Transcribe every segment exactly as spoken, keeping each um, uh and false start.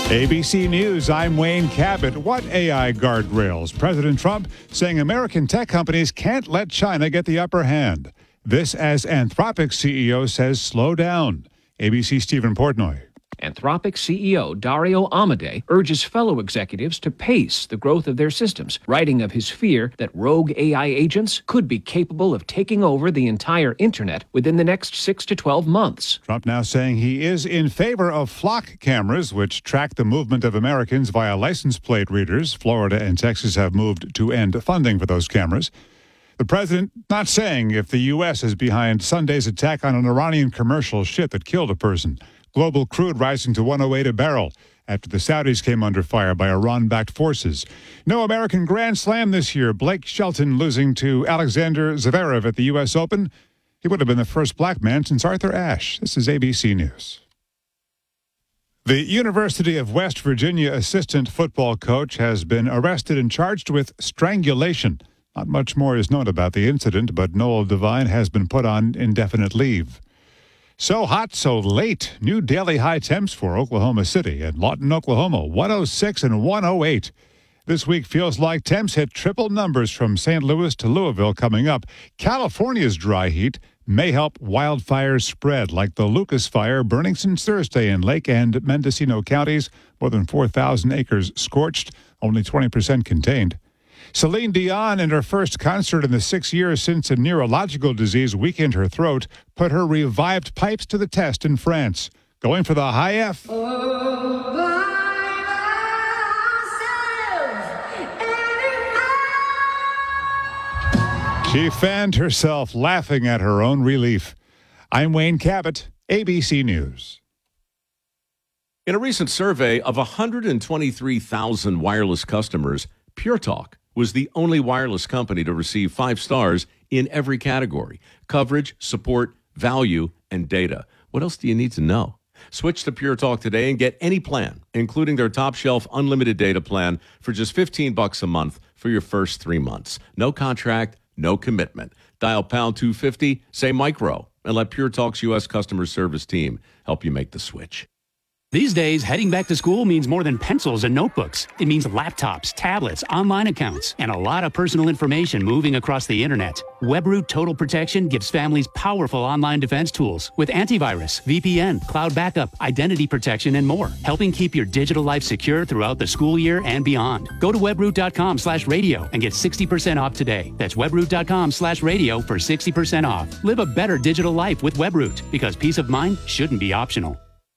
A B C News, I'm Wayne Cabot. What A I guardrails? President Trump saying American tech companies can't let China get the upper hand. This as Anthropic C E O says slow down. A B C Stephen Portnoy. Anthropic C E O Dario Amodei urges fellow executives to pace the growth of their systems, writing of his fear that rogue A I agents could be capable of taking over the entire internet within the next six to twelve months. Trump now saying he is in favor of flock cameras, which track the movement of Americans via license plate readers. Florida and Texas have moved to end funding for those cameras. The president not saying if the U S is behind Sunday's attack on an Iranian commercial ship that killed a person. Global crude rising to one oh eight a barrel after the Saudis came under fire by Iran-backed forces. No American Grand Slam this year. Blake Shelton losing to Alexander Zverev at the U S Open. He would have been the first black man since Arthur Ashe. This is A B C News. The University of West Virginia assistant football coach has been arrested and charged with strangulation. Not much more is known about the incident, but Noel Devine has been put on indefinite leave. So hot, so late. New daily high temps for Oklahoma City and Lawton, Oklahoma, one oh six and one oh eight. This week feels like temps hit triple numbers from Saint Louis to Louisville coming up. California's dry heat may help wildfires spread, like the Lucas Fire burning since Thursday in Lake and Mendocino counties. More than four thousand acres scorched, only twenty percent contained. Celine Dion, in her first concert in the six years since a neurological disease weakened her throat, put her revived pipes to the test in France. Going for the high F. She fanned herself, laughing at her own relief. I'm Wayne Cabot, A B C News. In a recent survey of one hundred twenty-three thousand wireless customers, Pure Talk was the only wireless company to receive five stars in every category: coverage, support, value, and data. What else do you need to know? Switch to Pure Talk today and get any plan, including their top shelf unlimited data plan for just fifteen bucks a month for your first three months. No contract, no commitment. Dial pound two fifty, say micro, and let Pure Talk's U S customer service team help you make the switch. These days, heading back to school means more than pencils and notebooks. It means laptops, tablets, online accounts, and a lot of personal information moving across the internet. WebRoot Total Protection gives families powerful online defense tools with antivirus, V P N, cloud backup, identity protection, and more, helping keep your digital life secure throughout the school year and beyond. Go to webroot.com slash radio and get sixty percent off today. That's webroot.com slash radio for sixty percent off. Live a better digital life with WebRoot, because peace of mind shouldn't be optional.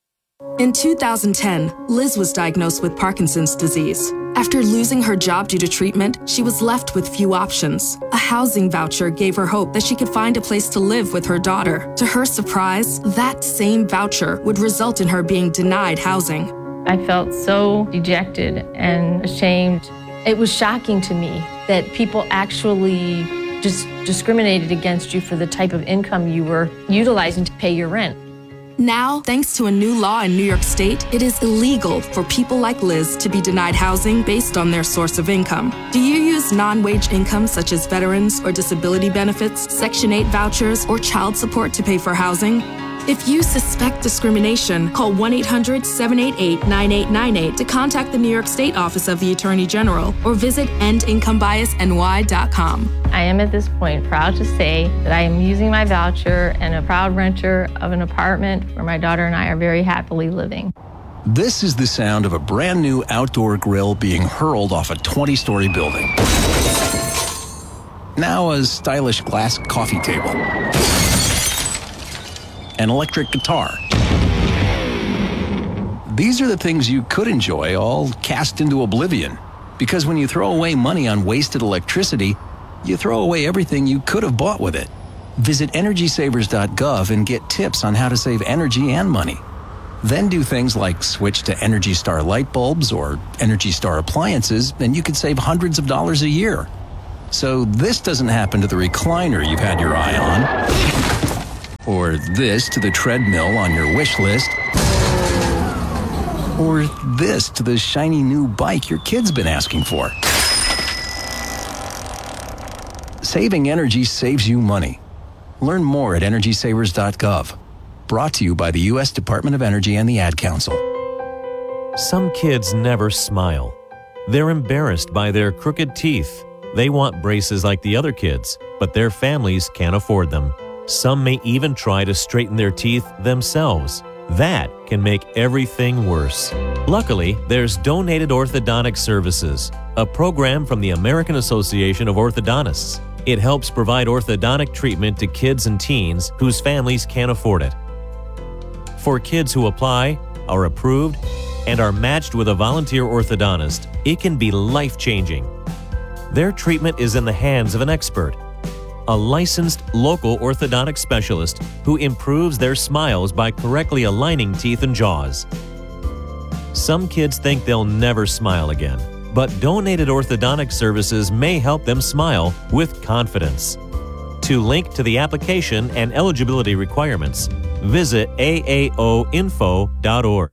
In two thousand ten, Liz was diagnosed with Parkinson's disease. After losing her job due to treatment, she was left with few options. A housing voucher gave her hope that she could find a place to live with her daughter. To her surprise, that same voucher would result in her being denied housing. I felt so dejected and ashamed. It was shocking to me that people actually just discriminated against you for the type of income you were utilizing to pay your rent. Now, thanks to a new law in New York State, it is illegal for people like Liz to be denied housing based on their source of income. Do you use non-wage income such as veterans or disability benefits, Section eight vouchers, or child support to pay for housing? If you suspect discrimination, call one eight hundred, seven eight eight, nine eight nine eight to contact the New York State Office of the Attorney General or visit end income bias N Y dot com. I am at this point proud to say that I am using my voucher and a proud renter of an apartment where my daughter and I are very happily living. This is the sound of a brand new outdoor grill being hurled off a twenty-story building. Now a stylish glass coffee table. An electric guitar. These are the things you could enjoy, all cast into oblivion. Because when you throw away money on wasted electricity, you throw away everything you could have bought with it. Visit energy savers dot gov and get tips on how to save energy and money. Then do things like switch to Energy Star light bulbs or Energy Star appliances, and you could save hundreds of dollars a year. So this doesn't happen to the recliner you've had your eye on. Or this to the treadmill on your wish list. Or this to the shiny new bike your kid's been asking for. Saving energy saves you money. Learn more at energy savers dot gov. Brought to you by the U S Department of Energy and the Ad Council. Some kids never smile. They're embarrassed by their crooked teeth. They want braces like the other kids, but their families can't afford them. Some may even try to straighten their teeth themselves. That can make everything worse. Luckily, there's Donated Orthodontic Services, a program from the American Association of Orthodontists. It helps provide orthodontic treatment to kids and teens whose families can't afford it. For kids who apply, are approved, and are matched with a volunteer orthodontist, it can be life-changing. Their treatment is in the hands of an expert, a licensed local orthodontic specialist who improves their smiles by correctly aligning teeth and jaws. Some kids think they'll never smile again, but Donated Orthodontic Services may help them smile with confidence. To link to the application and eligibility requirements, visit A A O info dot org.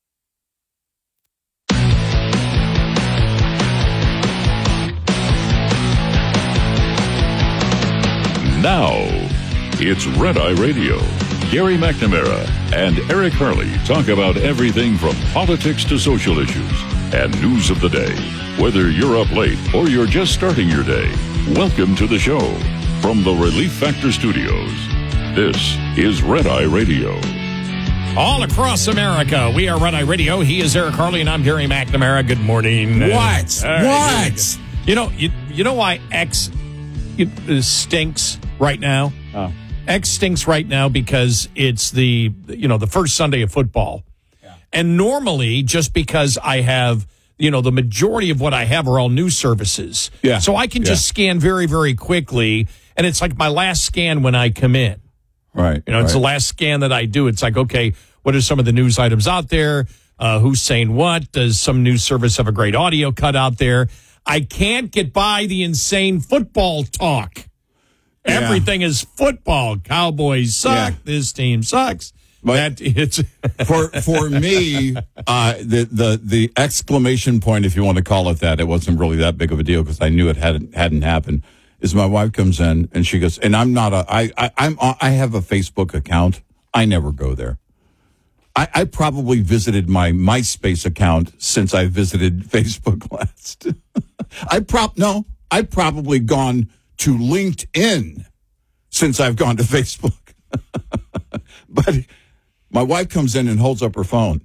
Now, it's Red Eye Radio. Gary McNamara and Eric Harley talk about everything from politics to social issues and news of the day. Whether you're up late or you're just starting your day, welcome to the show. From the Relief Factor Studios, this is Red Eye Radio. All across America, we are Red Eye Radio. He is Eric Harley, and I'm Gary McNamara. Good morning. What? Uh, what? You know, you, you know why X stinks right now? Oh. X stinks right now because it's the, you know, the first Sunday of football. Yeah. And normally, just because I have, you know, the majority of what I have are all news services. Yeah. So I can yeah. just scan very, very quickly. And it's like my last scan when I come in. Right. You know, it's right. the last scan that I do. It's like, okay, what are some of the news items out there? Uh, who's saying what? Does some news service have a great audio cut out there? I can't get by the insane football talk. Yeah. Everything is football. Cowboys suck. Yeah. This team sucks. But that it's for for me, uh, the the the exclamation point, if you want to call it that, it wasn't really that big of a deal because I knew it hadn't hadn't happened. Is my wife comes in and she goes, and I'm not a I I I'm I have a Facebook account. I never go there. I, I probably visited my MySpace account since I visited Facebook last. I prob no, I've probably gone to LinkedIn since I've gone to Facebook. But my wife comes in and holds up her phone.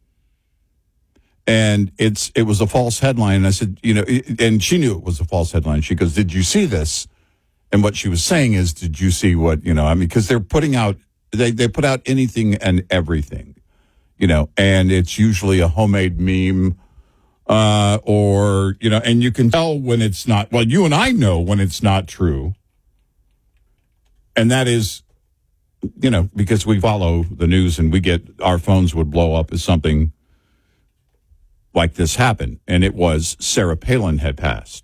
And it's it was a false headline. And I said, you know, and she knew it was a false headline. She goes, did you see this? And what she was saying is, did you see what, you know, I mean, because they're putting out, they, they put out anything and everything, you know, and it's usually a homemade meme uh, or, you know, and you can tell when it's not, well, you and I know when it's not true. And that is, you know, because we follow the news and we get, our phones would blow up as something like this happened. And it was Sarah Palin had passed.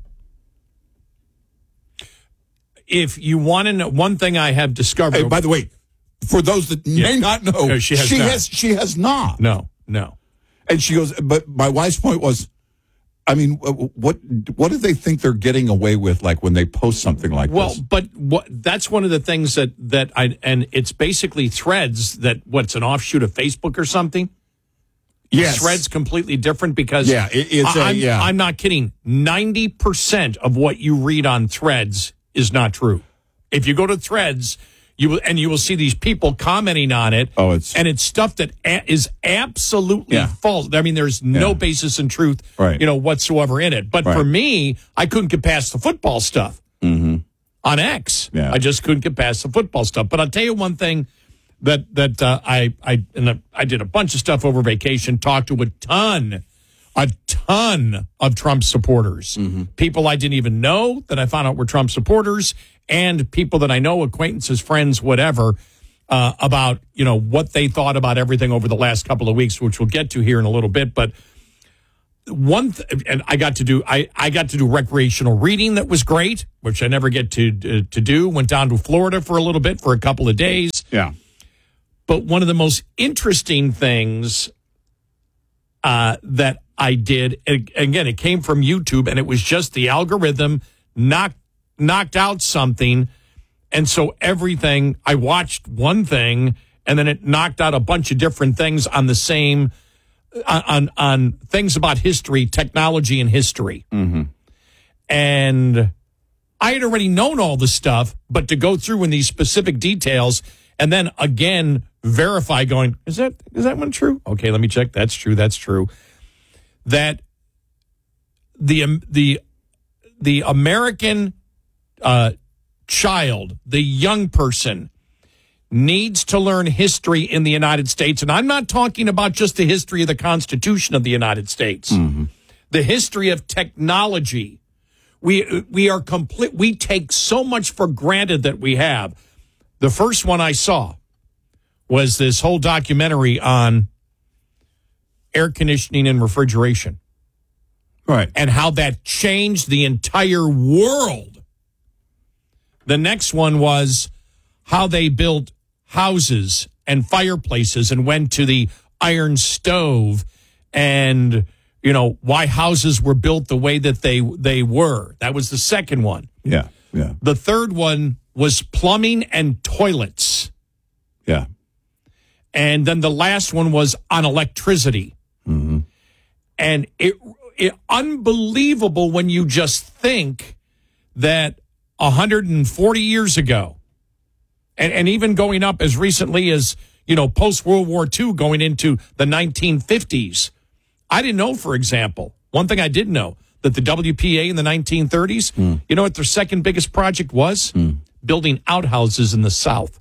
if you want to know, one thing I have discovered. Hey, by the way, for those that yeah. may not know, no, she has she not. has she has not. No, no. And she goes, but my wife's point was, I mean, what what do they think they're getting away with, like when they post something like well, this? Well, but what, that's one of the things that, that I, and it's basically Threads that, what's an offshoot of Facebook or something? Yes. Threads completely different because yeah, it, it's a, I'm, yeah. I'm not kidding. ninety percent of what you read on Threads is not true. If you go to Threads, you will, and you will see these people commenting on it. Oh, it's and it's stuff that a, is absolutely yeah. false. I mean, there's no yeah. basis in truth, right. you know, whatsoever in it. But right. for me, I couldn't get past the football stuff mm-hmm. on X. Yeah. I just couldn't get past the football stuff. But I'll tell you one thing that that uh, I I and I did a bunch of stuff over vacation. Talked to a ton, a ton of Trump supporters, mm-hmm. people I didn't even know that I found out were Trump supporters, and people that I know, acquaintances, friends, whatever, uh, about you know what they thought about everything over the last couple of weeks, which we'll get to here in a little bit. But one, th- and I got to do I I got to do recreational reading that was great, which I never get to uh, to do. Went down to Florida for a little bit for a couple of days. Yeah. But one of the most interesting things uh, that I did, again, it came from YouTube, and it was just the algorithm knocked knocked out something. And so everything, I watched one thing, and then it knocked out a bunch of different things on the same on on things about history, technology, and history. Mm-hmm. And I had already known all the stuff, but to go through in these specific details and then again verify, going, is that is that one true? Okay, let me check. That's true. That's true. That the um, the the American uh, child, the young person, needs to learn history in the United States. And I'm not talking about just the history of the Constitution of the United States, mm-hmm. the history of technology. We we are complete. We take so much for granted that we have. The first one I saw was this whole documentary on air conditioning and refrigeration. Right. And how that changed the entire world. The next one was how they built houses and fireplaces and went to the iron stove, and, you know, why houses were built the way that they they were. That was the second one. Yeah, yeah. The third one was plumbing and toilets. Yeah. And then the last one was on electricity. Mm-hmm. And it, it unbelievable when you just think that one hundred forty years ago, and, and even going up as recently as, you know, post-World War Two, going into the nineteen fifties. I didn't know, for example, one thing I did know, that the W P A in the nineteen thirties, mm. you know what their second biggest project was? Mm. Building outhouses in the South.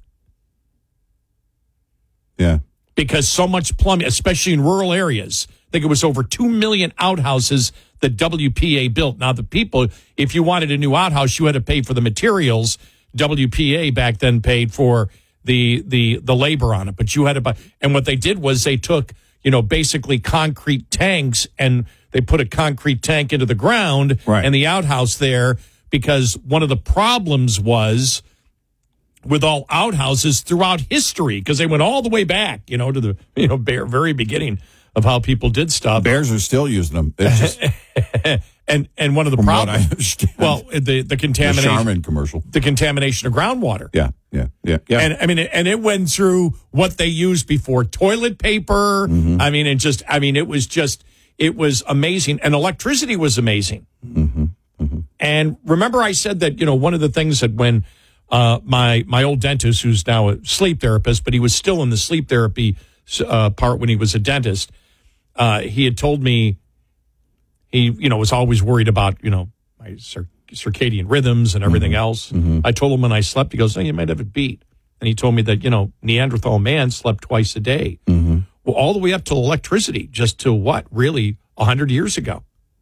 Yeah. Because so much plumbing, especially in rural areas. I think it was over two million outhouses that W P A built. Now, the people, if you wanted a new outhouse, you had to pay for the materials. W P A back then paid for the the the labor on it, but you had to buy. And what they did was they took, you know, basically concrete tanks, and they put a concrete tank into the ground right. and the outhouse there, because one of the problems was with all outhouses throughout history, because they went all the way back, you know, to the, you know, very beginning of how people did stuff. Bears are still using them. It's just, and and one of the from problems, what I understand. well, the the contamination, the Charmin commercial, the contamination of groundwater. Yeah, yeah, yeah, yeah. And I mean, and it went through what they used before toilet paper. Mm-hmm. I mean, it just, I mean, it was just, it was amazing, and electricity was amazing. Mm-hmm. Mm-hmm. And remember, I said that, you know, one of the things that when uh, my my old dentist, who's now a sleep therapist, but he was still in the sleep therapy uh, part when he was a dentist. Uh, he had told me he, you know, was always worried about, you know, my cir- circadian rhythms and everything mm-hmm. else. Mm-hmm. I told him when I slept, he goes, oh, you might have it beat. And he told me that, you know, Neanderthal man slept twice a day. Mm-hmm. Well, all the way up to electricity, just to what, really, one hundred years ago.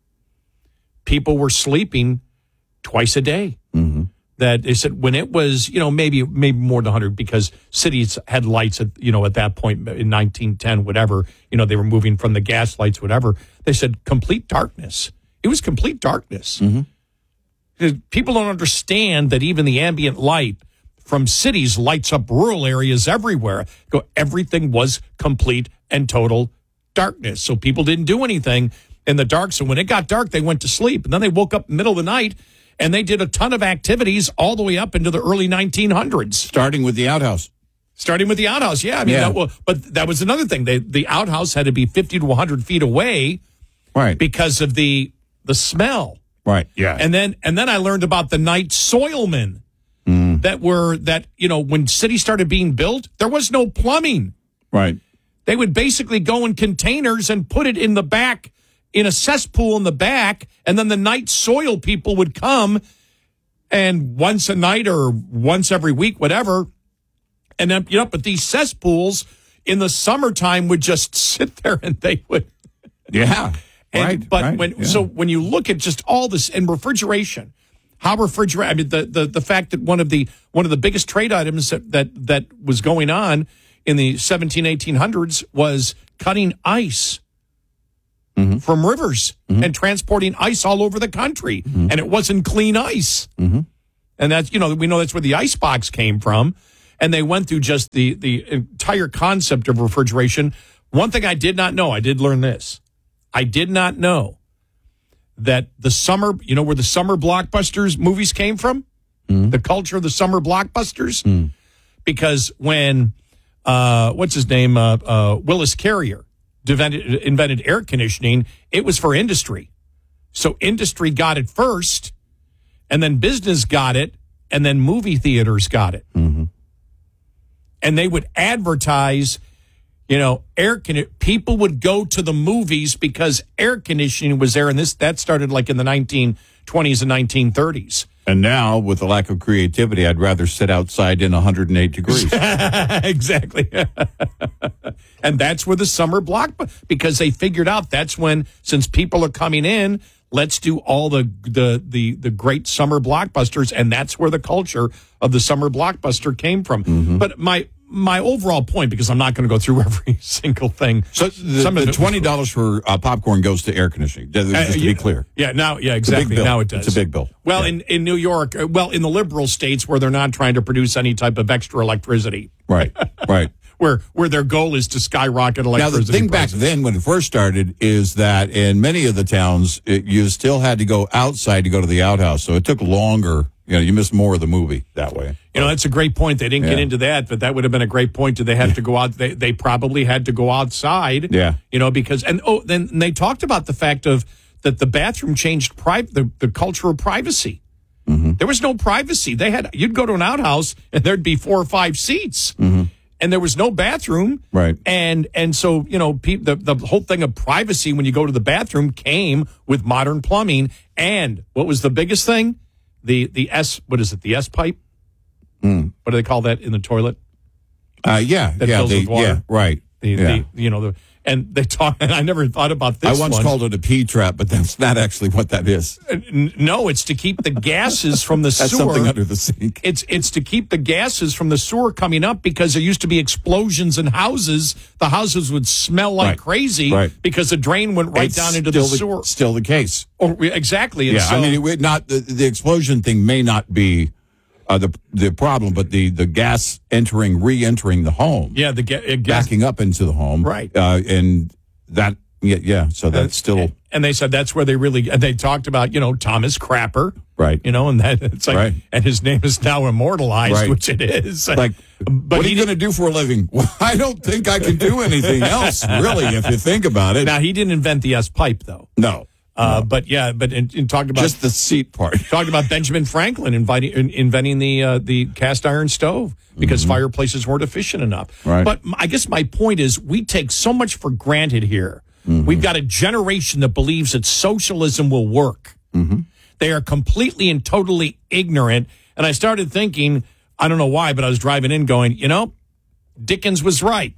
People were sleeping twice a day. Mm-hmm. That they said when it was, you know, maybe maybe more than one hundred, because cities had lights at, you know, at that point in nineteen ten, whatever, you know, they were moving from the gas lights, whatever. They said complete darkness. It was complete darkness. Mm-hmm. People don't understand that even the ambient light from cities lights up rural areas everywhere. Go, everything was complete and total darkness. So people didn't do anything in the dark. So when it got dark, they went to sleep. And then they woke up in the middle of the night, and they did a ton of activities all the way up into the early nineteen hundreds. Starting with the outhouse. Starting with the outhouse, yeah. I mean, yeah. That, well, but that was another thing. They, the outhouse had to be fifty to one hundred feet away, right, because of the the smell. Right, yeah. And then and then I learned about the night soilmen mm. that were, that, you know, when cities started being built, there was no plumbing. Right. They would basically go in containers and put it in the back, in a cesspool in the back, and then the night soil people would come, and once a night or once every week, whatever, and empty it up. But these cesspools in the summertime would just sit there, and they would. Yeah. And, right. But right, when yeah. so when you look at just all this, and refrigeration, how refrigerate, I mean, the, the, the fact that one of the one of the biggest trade items that, that, that was going on in the seventeen, eighteen hundreds was cutting ice. Mm-hmm. From rivers mm-hmm. and transporting ice all over the country. Mm-hmm. And it wasn't clean ice. Mm-hmm. And that's, you know, we know that's where the ice box came from. And they went through just the, the entire concept of refrigeration. One thing I did not know, I did learn this. I did not know that the summer, you know, where the summer blockbusters movies came from? Mm-hmm. The culture of the summer blockbusters? Mm-hmm. Because when, uh, what's his name? Uh, uh, Willis Carrier invented, invented air conditioning, it was for industry. So industry got it first, and then business got it, and then movie theaters got it. Mm-hmm. And they would advertise, you know, air con- people would go to the movies because air conditioning was there, and this that started like in the nineteen twenties and nineteen thirties. And now, with the lack of creativity, I'd rather sit outside in one hundred eight degrees. Exactly. And that's where the summer block, because they figured out that's when, since people are coming in, let's do all the, the the the great summer blockbusters, and that's where the culture of the summer blockbuster came from. Mm-hmm. But my my overall point, because I'm not going to go through every single thing. So the, Some of the it- twenty dollars for uh, popcorn goes to air conditioning, just Uh, to yeah, be clear. Yeah, now, yeah, It's a big exactly. bill. Now it does. It's a big bill. Well, Yeah. in, in New York, uh, well, in the liberal states where they're not trying to produce any type of extra electricity. Right, right. Where where their goal is to skyrocket Now, electricity the thing back prices. then when it first started is that in many of the towns, it, you still had to go outside to go to the outhouse. So it took longer. You know, you missed more of the movie that way. You know, that's a great point. They didn't get Yeah. into that, but that would have been a great point. Did they have to go out? They they probably had to go outside. Yeah. You know, because and oh, then they talked about the fact of that the bathroom changed pri- the the culture of privacy. Mm-hmm. There was no privacy. They had you'd go to an outhouse and there'd be four or five seats. Mm-hmm. And there was no bathroom, Right. And and so you know, pe- the the whole thing of privacy when you go to the bathroom came with modern plumbing. And what was the biggest thing? The the S what is it? The S pipe? Mm. What do they call that in the toilet? Uh, yeah, That yeah, fills they, with water. yeah, right. The, yeah. the you know the and they talk. And I never thought about this. I once one. called it a pee trap, but that's not actually what that is. N- No, it's to keep the gases from the That's sewer. something under the sink. It's it's to keep the gases from the sewer coming up because there used to be explosions in houses. The houses would smell like Right. crazy Right. because the drain went right It's down into the still sewer. Still the case. Or, exactly. And Yeah, so, I mean, it would not the, the explosion thing may not be uh, the the problem, but the the gas entering, re-entering the home, yeah, the ga- uh, gas. backing up into the home, Right. uh, and that yeah, yeah. So that's still And they said that's where they really. And they talked about you know Thomas Crapper, right. you know, and that it's like, Right. and his name is now immortalized, Right. which it is. Like, but what are he you going to do for a living? Well, I don't think I can do anything else, really, if you think about it. Now he didn't invent the S pipe though. No, Uh, But yeah, but in, in talked about just the seat part. talked about Benjamin Franklin inviting, in, inventing the uh, the cast iron stove because Mm-hmm. fireplaces weren't efficient enough. Right. But m- I guess my point is we take so much for granted here. Mm-hmm. We've got a generation that believes that socialism will work. Mm-hmm. They are completely and totally ignorant. And I started thinking, I don't know why, but I was driving in going, you know, Dickens was right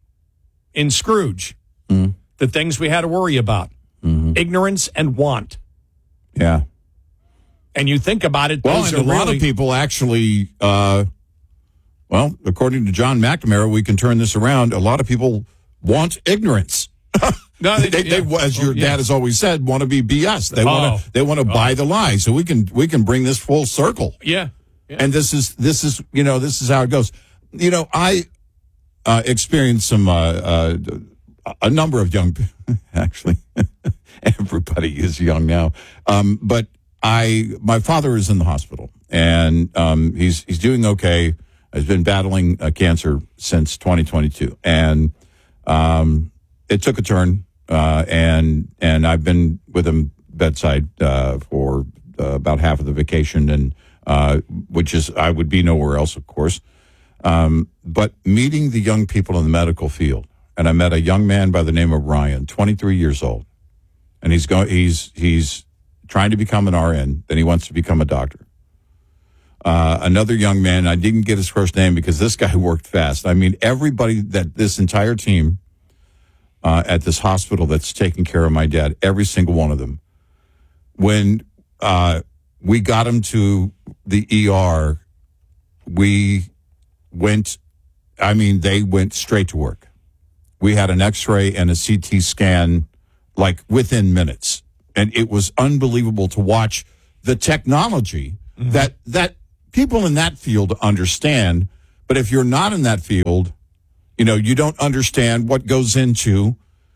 in Scrooge. Mm-hmm. The things we had to worry about. Mm-hmm. Ignorance and want. Yeah. And you think about it, Well, those and a are lot really, of people actually, uh, well, according to John McNamara, we can turn this around. A lot of people want ignorance. No, they, they, they, as your Oh, yeah. dad has always said, want to be B S. They Oh. want to. They want to buy the lie. So we can we can bring this full circle. Yeah. yeah. And this is this is you know this is how it goes. You know, I uh, experienced some uh, uh, a number of young actually. Everybody is young now, um, but I my father is in the hospital and um, he's he's doing okay. He's been battling uh, cancer since twenty twenty-two, and um, it took a turn. Uh, and and I've been with him bedside uh, for uh, about half of the vacation, and uh, which is I would be nowhere else, of course. Um, but meeting the young people in the medical field, and I met a young man by the name of Ryan, twenty-three years old, and he's going he's he's trying to become an R N, then he wants to become a doctor. Uh, another young man, I didn't get his first name because this guy worked fast. I mean, everybody that this entire team. Uh, at this hospital that's taking care of my dad, every single one of them. When uh, we got him to the E R, we went, I mean, they went straight to work. We had an x-ray and a C T scan like within minutes. And it was unbelievable to watch the technology mm-hmm. that, that people in that field understand. But if you're not in that field, you know, you don't understand what goes into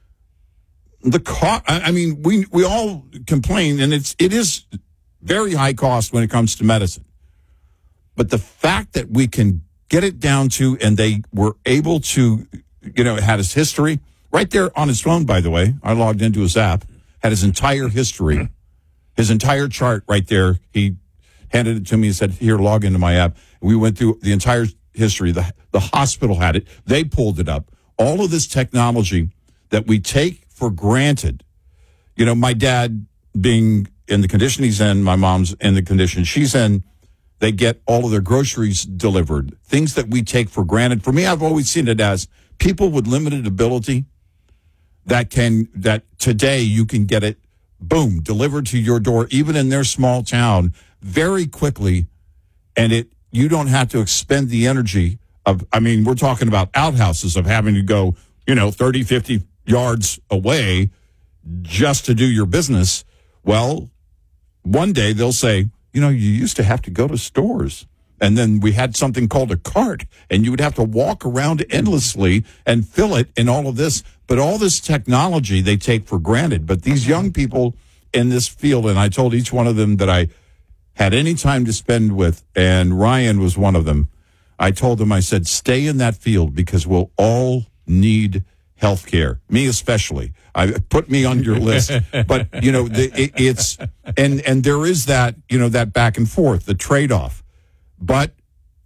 the cost. I mean, we we all complain, and it's it is very high cost when it comes to medicine. But the fact that we can get it down to, and they were able to, you know, it had its history. Right there on his phone, by the way. I logged into his app, had his entire history, his entire chart right there. He handed it to me and said, here, log into my app. We went through the entire history. The, the hospital had it. They pulled it up. All of this technology that we take for granted. You know, my dad being in the condition he's in, my mom's in the condition she's in, they get all of their groceries delivered, things that we take for granted. For me, I've always seen it as people with limited ability that can, that today you can get it, boom, delivered to your door, even in their small town, very quickly. And it, you don't have to expend the energy of, I mean, we're talking about outhouses of having to go, you know, thirty, fifty yards away just to do your business. Well, one day they'll say, you know, you used to have to go to stores. And then we had something called a cart, and you would have to walk around endlessly and fill it and all of this. But all this technology they take for granted. But these young people in this field, and I told each one of them that I had any time to spend with, and Ryan was one of them. I told them, I said, stay in that field because we'll all need health care, me especially. I put me on your list, but you know, the, it, it's, and, and there is that, you know, that back and forth, the trade-off. But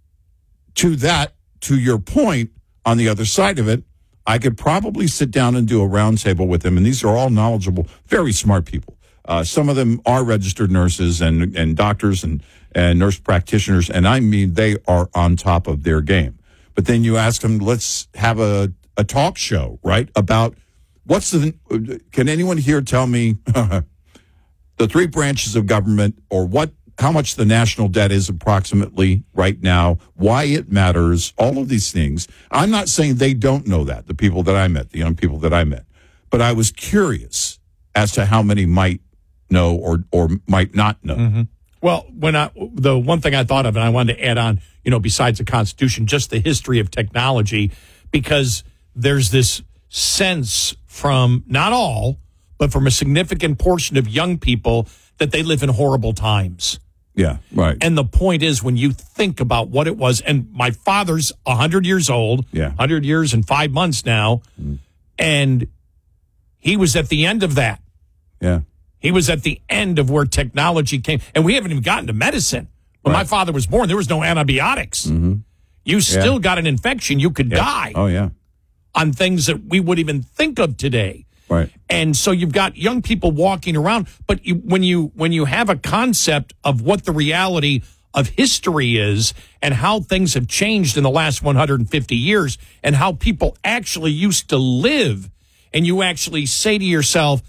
to that, to your point, on the other side of it, I could probably sit down and do a roundtable with them. And these are all knowledgeable, very smart people. Uh, some of them are registered nurses and, and doctors and, and nurse practitioners. And I mean, they are on top of their game. But then you ask them, let's have a, a talk show, right? About what's the, can anyone here tell me the three branches of government, or what, how much the national debt is approximately right now, why it matters, all of these things. I'm not saying they don't know that, the people that I met, the young people that I met. But I was curious as to how many might know or or might not know. Mm-hmm. Well, when I, the one thing I thought of, and I wanted to add on, you know, besides the Constitution, just the history of technology, because there's this sense from, not all, but from a significant portion of young people that they live in horrible times. Yeah, right. And the point is, when you think about what it was, and my father's one hundred years old, yeah. one hundred years and five months now, mm. and he was at the end of that. Yeah. He was at the end of where technology came. And we haven't even gotten to medicine. When right. my father was born, there was no antibiotics. Mm-hmm. You still yeah. got an infection. You could yeah. die. Oh, yeah. On things that we would even think of today. Right. And so you've got young people walking around. But you, when you when you have a concept of what the reality of history is and how things have changed in the last one hundred fifty years and how people actually used to live, and you actually say to yourself,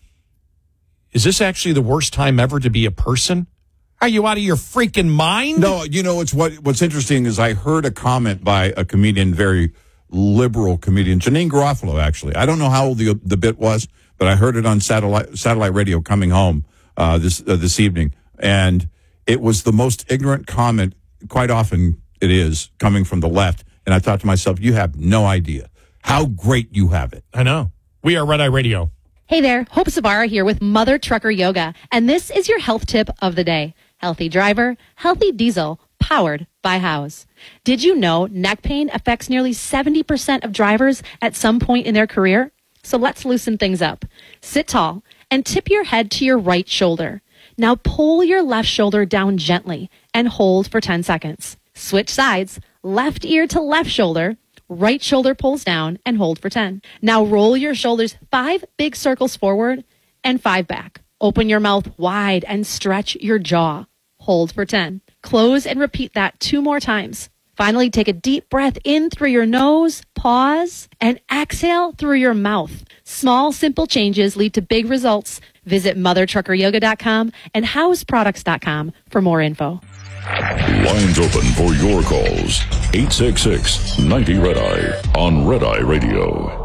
is this actually the worst time ever to be a person? Are you out of your freaking mind? No, you know, it's what what's interesting is I heard a comment by a comedian, very liberal comedian, Janine Garofalo, actually. I don't know how old the the bit was, but I heard it on satellite satellite radio coming home uh, this uh, this evening, and it was the most ignorant comment. Quite often it is coming from the left, and I thought to myself, you have no idea how great you have it. I know. We are Red Eye Radio. Hey there, Hope Savara here with Mother Trucker Yoga, and this is your health tip of the day. Healthy driver, healthy diesel, powered by House. Did you know neck pain affects nearly seventy percent of drivers at some point in their career? So let's loosen things up. Sit tall and tip your head to your right shoulder. Now pull your left shoulder down gently and hold for ten seconds. Switch sides, left ear to left shoulder. Right shoulder pulls down and hold for ten. Now roll your shoulders five big circles forward and five back. Open your mouth wide and stretch your jaw. Hold for ten. Close and repeat that two more times. Finally, take a deep breath in through your nose, pause, and exhale through your mouth. Small, simple changes lead to big results. Visit mother trucker yoga dot com and house products dot com for more info. Lines open for your calls. eight six six, ninety, Red Eye on Red Eye Radio.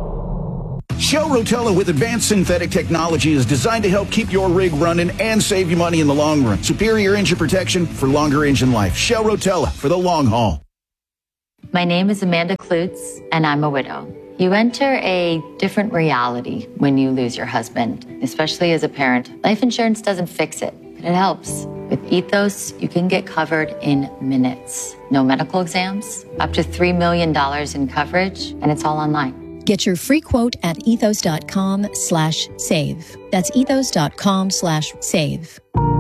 Shell Rotella with advanced synthetic technology is designed to help keep your rig running and save you money in the long run. Superior engine protection for longer engine life. Shell Rotella for the long haul. My name is Amanda Klutz, and I'm a widow. You enter a different reality when you lose your husband, especially as a parent. Life insurance doesn't fix it, but it helps. With Ethos, you can get covered in minutes. No medical exams, up to three million dollars in coverage, and it's all online. Get your free quote at ethos.com slash save. That's ethos.com slash save.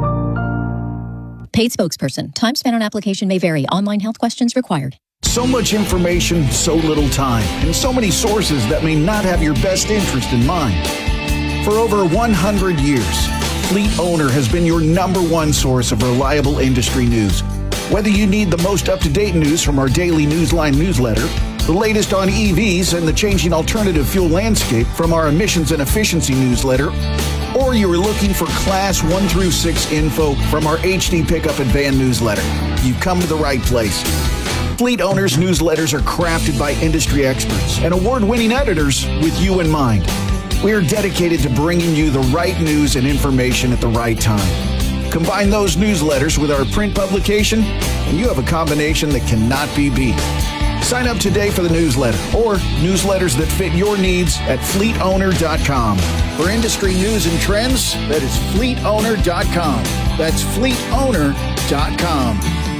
Paid spokesperson. Time spent on application may vary. Online health questions required. So much information, so little time, and so many sources that may not have your best interest in mind. For over one hundred years, Fleet Owner has been your number one source of reliable industry news. Whether you need the most up-to-date news from our daily Newsline newsletter, the latest on E Vs and the changing alternative fuel landscape from our emissions and efficiency newsletter, or you are looking for Class one through six info from our H D Pickup and Van newsletter, you've come to the right place. Fleet Owners newsletters are crafted by industry experts and award-winning editors with you in mind. We are dedicated to bringing you the right news and information at the right time. Combine those newsletters with our print publication, and you have a combination that cannot be beat. Sign up today for the newsletter or newsletters that fit your needs at fleet owner dot com. For industry news and trends, that is fleet owner dot com. That's fleet owner dot com.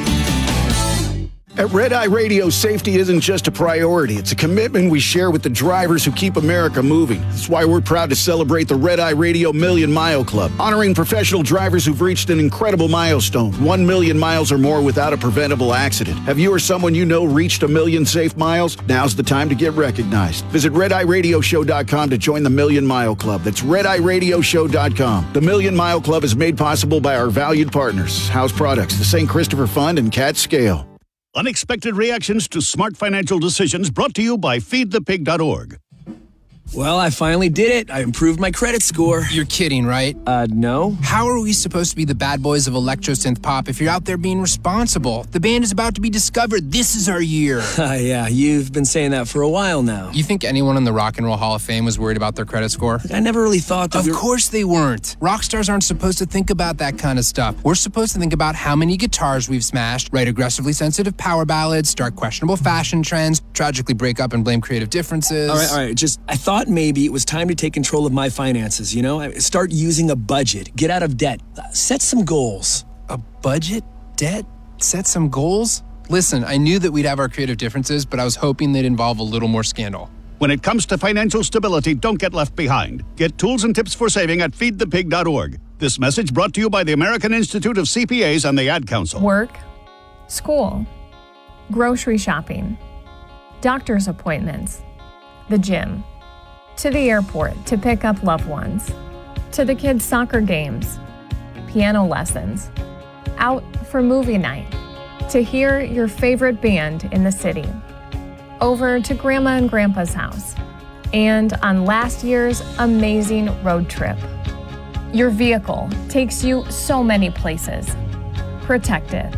At Red Eye Radio, safety isn't just a priority. It's a commitment we share with the drivers who keep America moving. That's why we're proud to celebrate the Red Eye Radio Million Mile Club, honoring professional drivers who've reached an incredible milestone, one million miles or more without a preventable accident. Have you or someone you know reached a million safe miles? Now's the time to get recognized. Visit red eye radio show dot com to join the Million Mile Club. That's red eye radio show dot com. The Million Mile Club is made possible by our valued partners, House Products, the Saint Christopher Fund, and Cat Scale. Unexpected reactions to smart financial decisions brought to you by feed the pig dot org. Well, I finally did it. I improved my credit score. You're kidding, right? Uh, no. How are we supposed to be the bad boys of electro synth pop if you're out there being responsible? The band is about to be discovered. This is our year. Uh, yeah, you've been saying that for a while now. You think anyone in the Rock and Roll Hall of Fame was worried about their credit score? I never really thought that. Of we were... course they weren't. Rock stars aren't supposed to think about that kind of stuff. We're supposed to think about how many guitars we've smashed, write aggressively sensitive power ballads, start questionable fashion trends, tragically break up and blame creative differences. All right, all right. Just, I thought maybe it was time to take control of my finances, you know? Start using a budget. Get out of debt. Set some goals. A budget? Debt? Set some goals? Listen, I knew that we'd have our creative differences, but I was hoping they'd involve a little more scandal. When it comes to financial stability, don't get left behind. Get tools and tips for saving at feed the pig dot org. This message brought to you by the American Institute of C P As and the Ad Council. Work, school, grocery shopping, doctor's appointments, the gym, to the airport to pick up loved ones, to the kids' soccer games, piano lessons, out for movie night, to hear your favorite band in the city, over to Grandma and Grandpa's house, and on last year's amazing road trip. Your vehicle takes you so many places. Protect it.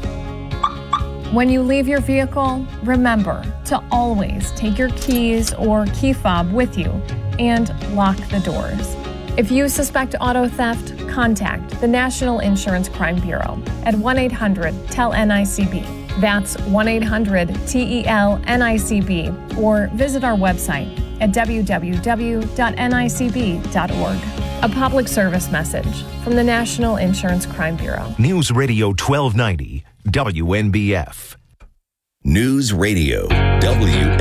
When you leave your vehicle, remember to always take your keys or key fob with you and lock the doors. If you suspect auto theft, contact the National Insurance Crime Bureau at one eight hundred T E L N I C B. That's one eight hundred T E L N I C B, or visit our website at w w w dot n i c b dot org. A public service message from the National Insurance Crime Bureau. News Radio twelve ninety, W N B F. News Radio, W